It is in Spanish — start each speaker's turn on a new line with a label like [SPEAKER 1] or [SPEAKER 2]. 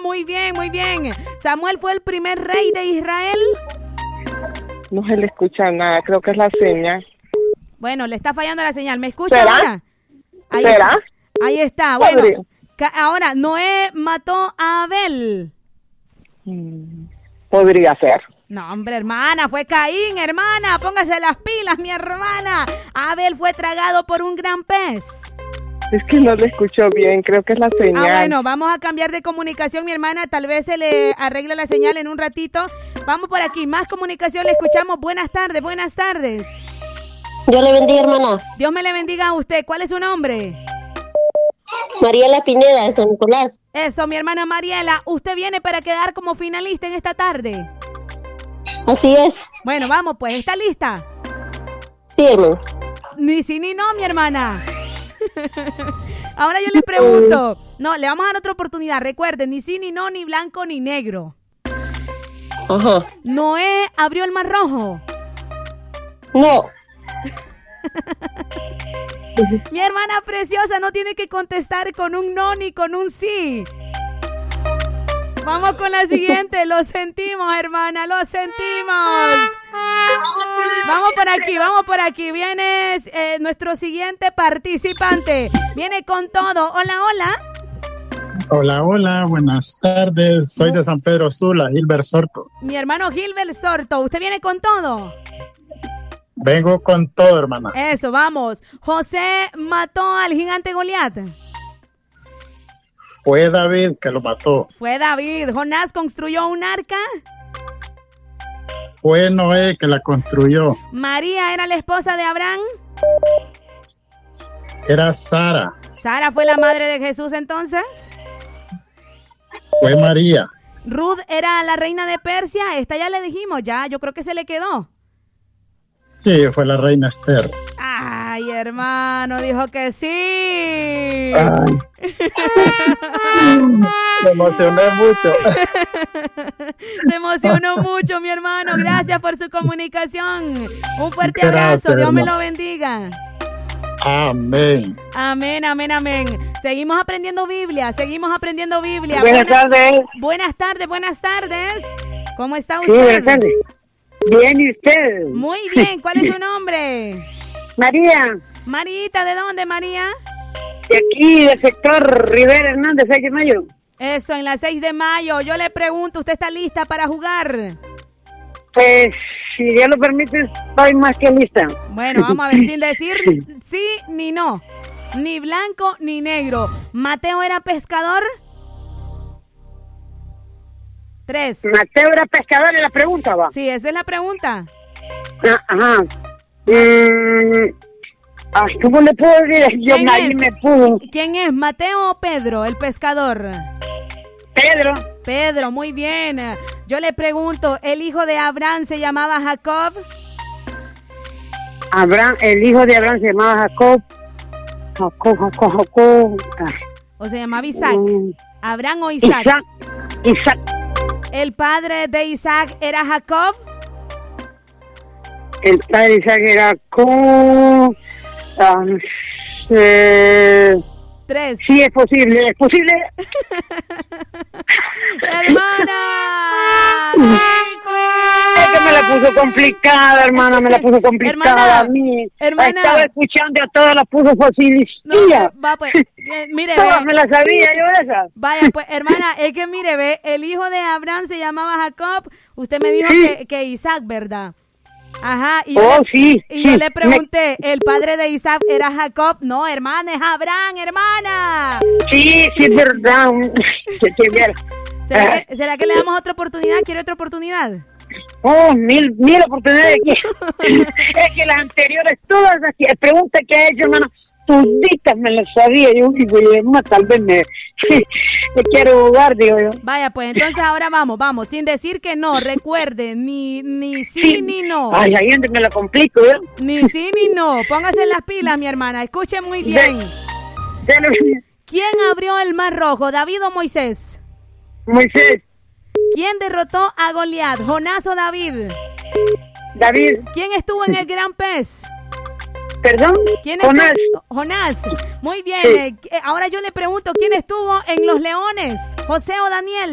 [SPEAKER 1] muy bien, muy bien. ¿Samuel fue el primer rey de Israel?
[SPEAKER 2] No se le escucha nada, creo que es la señal.
[SPEAKER 1] Bueno, le está fallando la señal. ¿Me escucha
[SPEAKER 2] ¿Será?
[SPEAKER 1] ahora?
[SPEAKER 2] ¿Será?
[SPEAKER 1] Ahí está. Bueno, ahora, ¿Noé mató a Abel?
[SPEAKER 2] Podría ser.
[SPEAKER 1] No, hombre, hermana, fue Caín, hermana. Póngase las pilas, mi hermana. Abel fue tragado por un gran pez.
[SPEAKER 2] Es que no le escucho bien, creo que es la señal.
[SPEAKER 1] Bueno, vamos a cambiar de comunicación, mi hermana. Tal vez se le arregle la señal en un ratito. Vamos por aquí, más comunicación, le escuchamos. Buenas tardes, buenas tardes.
[SPEAKER 3] Dios le bendiga, hermana.
[SPEAKER 1] Dios me le bendiga a usted. ¿Cuál es su nombre?
[SPEAKER 3] Mariela Pineda, de San Nicolás.
[SPEAKER 1] Eso, mi hermana Mariela. ¿Usted viene para quedar como finalista en esta tarde?
[SPEAKER 3] Así es.
[SPEAKER 1] Bueno, vamos pues. ¿Está lista?
[SPEAKER 3] Sí, hermano.
[SPEAKER 1] Ni sí ni no, mi hermana. Ahora yo le pregunto. No, le vamos a dar otra oportunidad. Recuerden, ni sí ni no, ni blanco ni negro.
[SPEAKER 3] Ajá.
[SPEAKER 1] ¿Noé abrió el Mar Rojo?
[SPEAKER 3] No.
[SPEAKER 1] Mi hermana preciosa no tiene que contestar con un no ni con un sí. Vamos con la siguiente. Lo sentimos, hermana, lo sentimos. Vamos por aquí. Viene nuestro siguiente participante. Viene con todo. Hola, hola.
[SPEAKER 4] Hola, buenas tardes. Soy de San Pedro Sula, Gilbert Sorto.
[SPEAKER 1] Mi hermano Gilbert Sorto. ¿Usted viene con todo?
[SPEAKER 4] Vengo con todo, hermana.
[SPEAKER 1] Eso, vamos. José mató al gigante Goliat.
[SPEAKER 4] Fue David que lo mató.
[SPEAKER 1] Fue David. Jonás construyó un arca.
[SPEAKER 4] Fue Noé que la construyó.
[SPEAKER 1] María era la esposa de Abraham.
[SPEAKER 4] Era Sara.
[SPEAKER 1] Sara fue la madre de Jesús entonces.
[SPEAKER 4] Fue María.
[SPEAKER 1] Ruth era la reina de Persia. Esta ya le dijimos, ya, yo creo que se le quedó.
[SPEAKER 4] Sí, fue la reina Esther.
[SPEAKER 1] Ay, hermano, dijo que sí.
[SPEAKER 4] Ay. Me emocioné mucho.
[SPEAKER 1] Se emocionó mucho, mi hermano. Gracias por su comunicación. Un fuerte
[SPEAKER 4] Gracias,
[SPEAKER 1] abrazo. Dios
[SPEAKER 4] hermano.
[SPEAKER 1] me lo bendiga.
[SPEAKER 4] Amén.
[SPEAKER 1] Amén, amén, amén. Seguimos aprendiendo Biblia.
[SPEAKER 2] Buenas tardes.
[SPEAKER 1] Buenas tardes, buenas tardes. ¿Cómo está
[SPEAKER 2] Sí,
[SPEAKER 1] usted?
[SPEAKER 2] buenas tardes. Bien, ¿y usted?
[SPEAKER 1] Muy bien. ¿Cuál es su nombre?
[SPEAKER 2] María,
[SPEAKER 1] Marita, ¿de dónde, María?
[SPEAKER 2] de aquí, del sector Rivera Hernández, 6 de mayo.
[SPEAKER 1] Eso, en la 6 de mayo. Yo le pregunto, ¿usted está lista para jugar?
[SPEAKER 2] Pues, si Dios lo permite, estoy más que lista.
[SPEAKER 1] Bueno, vamos a ver, sin decir sí ni no, ni blanco ni negro. ¿Mateo era pescador? 3.
[SPEAKER 2] Mateo era pescador, es la pregunta, va.
[SPEAKER 1] Sí, esa es la pregunta.
[SPEAKER 2] Ajá. ¿Cómo le puedo decir? Yo
[SPEAKER 1] ¿Quién
[SPEAKER 2] nadie
[SPEAKER 1] es?
[SPEAKER 2] me pudo.
[SPEAKER 1] ¿Quién es, Mateo o Pedro, el pescador?
[SPEAKER 2] Pedro.
[SPEAKER 1] Pedro, muy bien. Yo le pregunto, ¿el hijo de Abraham se llamaba Jacob?
[SPEAKER 2] Abraham, el hijo de Abraham se llamaba Jacob. Jacob.
[SPEAKER 1] ¿O se llamaba Isaac? ¿Abraham o Isaac?
[SPEAKER 2] Isaac.
[SPEAKER 1] ¿El padre de Isaac era Jacob?
[SPEAKER 2] El padre de Isaac era Jacob.
[SPEAKER 1] 3.
[SPEAKER 2] Sí, es posible, es posible.
[SPEAKER 1] ¡Hermana!
[SPEAKER 2] Es que me la puso complicada, hermana, me la puso complicada a mí.
[SPEAKER 1] Hermana.
[SPEAKER 2] Estaba escuchando a todas las puso fácil.
[SPEAKER 1] No, va pues, mire,
[SPEAKER 2] todas
[SPEAKER 1] ve.
[SPEAKER 2] me las sabía yo esas.
[SPEAKER 1] Vaya, pues, hermana, es que mire, ve, el hijo de Abraham se llamaba Jacob. Usted me dijo
[SPEAKER 2] Sí.
[SPEAKER 1] que Isaac, ¿verdad? Ajá, y
[SPEAKER 2] Sí.
[SPEAKER 1] yo le pregunté, ¿el padre de Isaac era Jacob? No, hermana, es Abraham, hermana.
[SPEAKER 2] Sí, es verdad.
[SPEAKER 1] ¿Será que le damos otra oportunidad? ¿Quiere otra oportunidad?
[SPEAKER 2] Mil oportunidades. Es que las anteriores, todas las preguntas que ha hecho, hermano, toditas me las sabía. Yo digo, tal vez me quiero jugar, digo yo.
[SPEAKER 1] Vaya, pues entonces ahora vamos, sin decir que no, recuerde, ni sí ni no.
[SPEAKER 2] Ay, ahí donde me la complico, ¿eh?
[SPEAKER 1] Ni sí ni no, póngase las pilas, mi hermana, escuche muy bien. ¿Quién abrió el Mar Rojo, David o Moisés?
[SPEAKER 2] Moisés.
[SPEAKER 1] ¿Quién derrotó a Goliat, Jonás o David?
[SPEAKER 2] David.
[SPEAKER 1] ¿Quién estuvo en el gran pez?
[SPEAKER 2] ¿Perdón?
[SPEAKER 1] ¿Quién
[SPEAKER 2] Jonás.
[SPEAKER 1] Jonás. Muy bien.
[SPEAKER 2] Sí.
[SPEAKER 1] Ahora yo le pregunto, ¿quién estuvo en los leones? ¿José o Daniel?